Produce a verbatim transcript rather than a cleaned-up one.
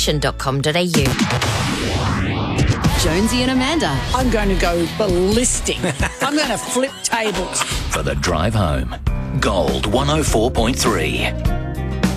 nation dot com dot a u. Jonesy and Amanda. I'm going to go ballistic. I'm going to flip tables. For the drive home. Gold one oh four point three.